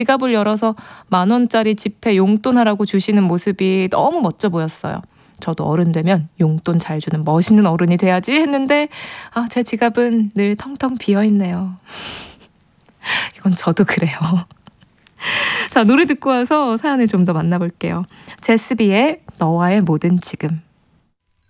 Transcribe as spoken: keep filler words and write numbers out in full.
지갑을 열어서 만 원짜리 지폐 용돈 하라고 주시는 모습이 너무 멋져 보였어요. 저도 어른 되면 용돈 잘 주는 멋있는 어른이 돼야지 했는데 아, 제 지갑은 늘 텅텅 비어있네요. 이건 저도 그래요. 자, 노래 듣고 와서 사연을 좀 더 만나볼게요. 제스비의 너와의 모든 지금.